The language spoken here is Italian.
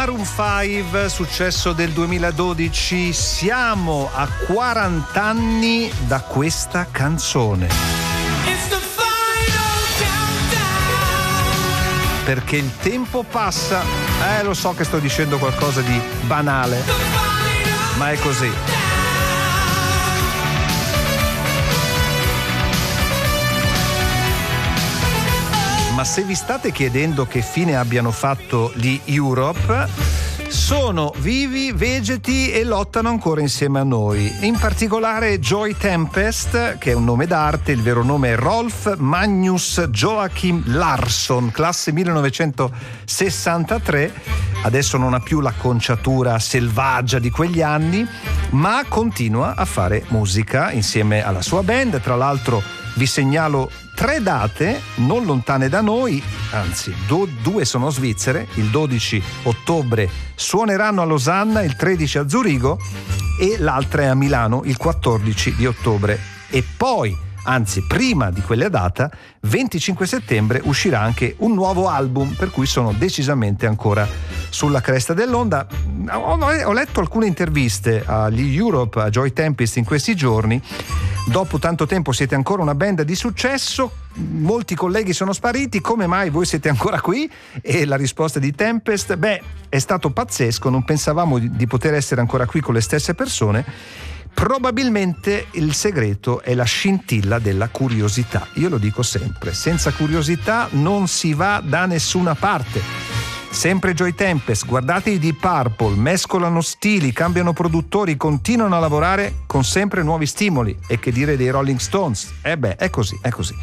Maroon 5, successo del 2012. Siamo a 40 anni da questa canzone. Perché il tempo passa. Lo so che sto dicendo qualcosa di banale, ma è così. Ma se vi state chiedendo che fine abbiano fatto gli Europe, sono vivi, vegeti e lottano ancora insieme a noi. In particolare Joy Tempest, che è un nome d'arte, il vero nome è Rolf Magnus Joachim Larsson, classe 1963. Adesso non ha più l'acconciatura selvaggia di quegli anni, ma continua a fare musica insieme alla sua band. Tra l'altro vi segnalo 3 date non lontane da noi, anzi 2 sono svizzere. Il 12 ottobre suoneranno a Losanna, il 13 a Zurigo e l'altra è a Milano il 14 di ottobre. E poi, anzi prima di quella data, 25 settembre uscirà anche un nuovo album, per cui sono decisamente ancora sulla cresta dell'onda. Ho letto alcune interviste agli Europe, a Joy Tempest in questi giorni. Dopo tanto tempo siete ancora una band di successo, molti colleghi sono spariti, come mai voi siete ancora qui? E la risposta di Tempest, è stato pazzesco, non pensavamo di poter essere ancora qui con le stesse persone. Probabilmente il segreto è la scintilla della curiosità. Io lo dico sempre, senza curiosità non si va da nessuna parte. Sempre Joy Tempest, guardate i Deep Purple, mescolano stili, cambiano produttori, continuano a lavorare con sempre nuovi stimoli. E che dire dei Rolling Stones? È così, è così.